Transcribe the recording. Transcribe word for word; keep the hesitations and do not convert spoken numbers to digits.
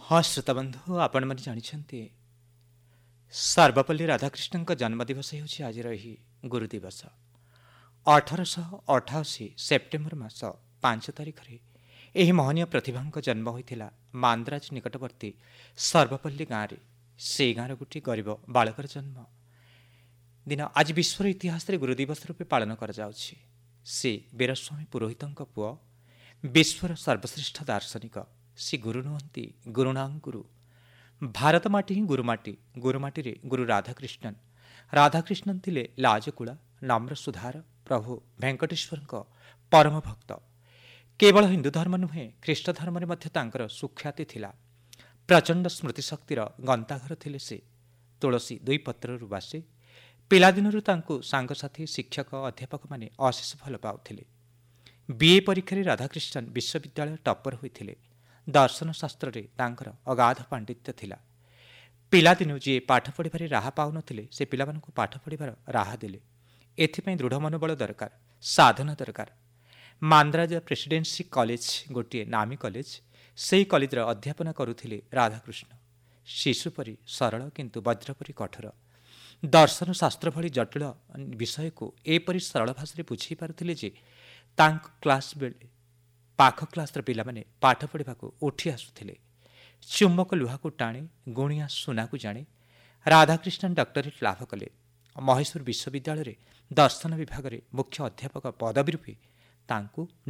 ହଁ ଶ୍ରୋତାବନ୍ଧୁ, ଆପଣମାନେ ଜାଣିଛନ୍ତି ସର୍ବପଲ୍ଲୀ ରାଧାକ୍ରିଷ୍ଣଙ୍କ ଜନ୍ମଦିବସ ହେଉଛି ଆଜିର ଏହି ଗୁରୁ ଦିବସ। ଅଠରଶହ ଅଠାଅଶୀ ସେପ୍ଟେମ୍ବର ମାସ ପାଞ୍ଚ ତାରିଖରେ ଏହି ମହନୀୟ ପ୍ରତିଭାଙ୍କ ଜନ୍ମ ହୋଇଥିଲା ମାନ୍ଦ୍ରାଜ ନିକଟବର୍ତ୍ତୀ ସର୍ବପଲ୍ଲୀ ଗାଁରେ। ସେହି ଗାଁର ଗୋଟିଏ ଗରିବ ବାଳକର ଜନ୍ମ ଦିନ ଆଜି ବିଶ୍ୱର ଇତିହାସରେ ଗୁରୁ ଦିବସ ରୂପେ ପାଳନ କରାଯାଉଛି। ସେ ବୀରସ୍ୱାମୀ ପୁରୋହିତଙ୍କ ପୁଅ, ବିଶ୍ୱର ସର୍ବଶ୍ରେଷ୍ଠ ଦାର୍ଶନିକ ସେ ଗୁରୁ ନୁହନ୍ତି, ଗୁରୁନାଂ ଗୁରୁ। ଭାରତ ମାଟି ହିଁ ଗୁରୁମାଟି। ଗୁରୁମାଟିରେ ଗୁରୁ ରାଧାକ୍ରିଷ୍ଣନ୍। ରାଧାକ୍ରିଷ୍ଣନ୍ ଥିଲେ ଲାଜକୁଳା, ନମ୍ର ସୁଧାର ପ୍ରଭୁ ଭେଙ୍କଟେଶ୍ୱରଙ୍କ ପରମ ଭକ୍ତ। କେବଳ ହିନ୍ଦୁ ଧର୍ମ ନୁହେଁ, ଖ୍ରୀଷ୍ଟ ଧର୍ମରେ ମଧ୍ୟ ତାଙ୍କର ସୁଖ୍ୟାତି ଥିଲା। ପ୍ରଚଣ୍ଡ ସ୍ମୃତିଶକ୍ତିର ଗନ୍ତାଘର ଥିଲେ ସେ। ତୁଳସୀ ଦୁଇ ପତ୍ରରୁ ବାସେ। ପିଲାଦିନରୁ ତାଙ୍କୁ ସାଙ୍ଗସାଥୀ, ଶିକ୍ଷକ, ଅଧ୍ୟାପକମାନେ ଅଶେଷ ଭଲ ପାଉଥିଲେ। ବିଏ ପରୀକ୍ଷାରେ ରାଧାକ୍ରିଷ୍ଣନ୍ ବିଶ୍ୱବିଦ୍ୟାଳୟ ଟପର ହୋଇଥିଲେ। ଦର୍ଶନ ଶାସ୍ତ୍ରରେ ତାଙ୍କର ଅଗାଧ ପାଣ୍ଡିତ୍ୟ ଥିଲା। ପିଲାଦିନୁ ଯିଏ ପାଠ ପଢ଼ିବାରେ ରାହା ପାଉନଥିଲେ, ସେ ପିଲାମାନଙ୍କୁ ପାଠ ପଢ଼ିବାର ରାହା ଦେଲେ। ଏଥିପାଇଁ ଦୃଢ଼ ମନୋବଳ ଦରକାର, ସାଧନା ଦରକାର। ମାନ୍ଦ୍ରାଜ ପ୍ରେସିଡେନ୍ସି କଲେଜ ଗୋଟିଏ ନାମୀ କଲେଜ। ସେହି କଲେଜର ଅଧ୍ୟାପନା କରୁଥିଲେ ରାଧାକୃଷ୍ଣ। ଶିଶୁ ପରି ସରଳ କିନ୍ତୁ ବଜ୍ର ପରି କଠୋର। ଦର୍ଶନ ଶାସ୍ତ୍ର ଭଳି ଜଟିଳ ବିଷୟକୁ ଏପରି ସରଳ ଭାଷାରେ ବୁଝାଇ ପାରୁଥିଲେ ଯେ ତାଙ୍କ କ୍ଲାସ ବେଳେ ପାଖ କ୍ଲାସର ପିଲାମାନେ ପାଠ ପଢ଼ିବାକୁ ଉଠି ଆସୁଥିଲେ। ଚୁମ୍ବକ ଲୁହାକୁ ଟାଣେ, ଗୁଣିଆ ସୁନାକୁ ଜାଣେ। ରାଧାକ୍ରିଷ୍ଣନ୍ ଡକ୍ଟରେଟ୍ ଲାଭ କଲେ। ମହୀଶୂର ବିଶ୍ୱବିଦ୍ୟାଳୟରେ ଦର୍ଶନ ବିଭାଗରେ ମୁଖ୍ୟ ଅଧ୍ୟାପକ ପଦବୀ ରୂପେ ତାଙ୍କୁ